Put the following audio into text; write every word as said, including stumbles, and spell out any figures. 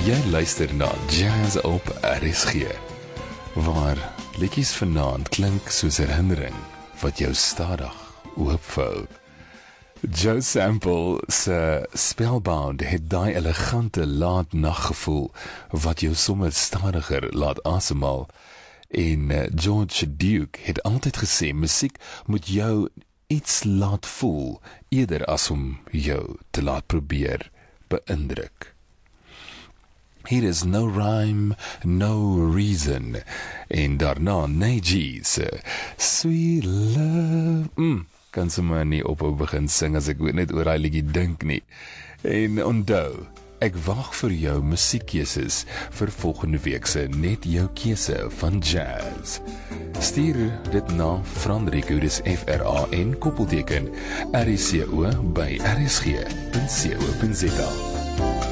Jy luister na Jazz op R S G, waar liedjies vanaand klink soos herinnering wat jou stadig oopvou. Joe Sample se Spellbound het daai elegante laat naggevoel wat jou sommer stadiger laat asemhaal. En George Duke het altyd gesê, musiek moet jou iets laat voel, eerder as om jou te laat probeer beïndruk. Here is No Rhyme, No Reason. En daarna Naygees, Sweet Love. Mm, kan se maar nie ophou begin sing as ek net oor hy liedjie dink nie. En onthou, ek wag vir jou musiekkeuses vir volgende week se Net Jou Keuse van Jazz. Stuur dit na Franrico, dis F R A N koppelteken R I C O by R S G punt co punt za.